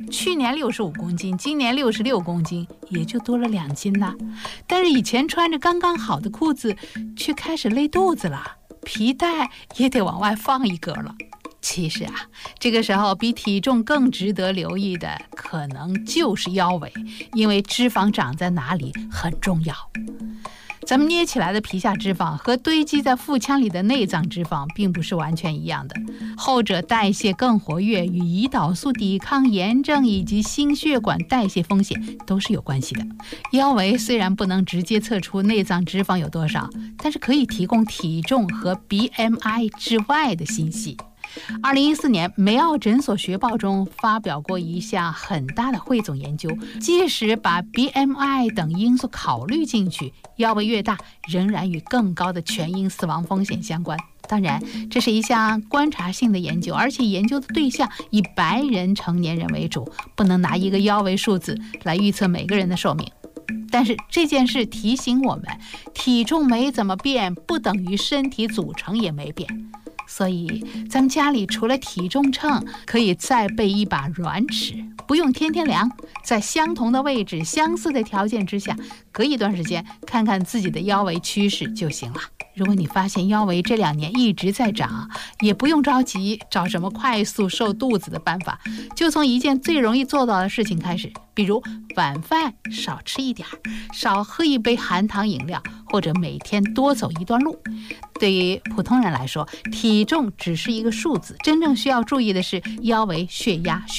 去年65公斤，今年66公斤，也就多了2斤啦。但是以前穿着刚刚好的裤子，却开始勒肚子了，皮带也得往外放一格了。其实啊，这个时候比体重更值得留意的，可能就是腰围，因为脂肪长在哪里很重要。咱们捏起来的皮下脂肪和堆积在腹腔里的内脏脂肪并不是完全一样的，后者代谢更活跃，与胰岛素抵抗炎症以及心血管代谢风险都是有关系的。腰围虽然不能直接测出内脏脂肪有多少，但是可以提供体重和 BMI 之外的信息。2014年梅奥诊所学报中发表过一项很大的汇总研究，即使把 BMI 等因素考虑进去，腰围越大仍然与更高的全因死亡风险相关。当然，这是一项观察性的研究，而且研究的对象以白人成年人为主，不能拿一个腰围数字来预测每个人的寿命。但是这件事提醒我们，体重没怎么变，不等于身体组成也没变。所以咱们家里除了体重秤，可以再备一把软尺，不用天天量，在相同的位置、相似的条件之下，隔一段时间看看自己的腰围趋势就行了。如果你发现腰围这2年一直在涨，也不用着急找什么快速瘦肚子的办法，就从一件最容易做到的事情开始，比如晚饭少吃一点，少喝一杯含糖饮料，或者每天多走一段路。对于普通人来说，体重只是一个数字，真正需要注意的是腰围、血压、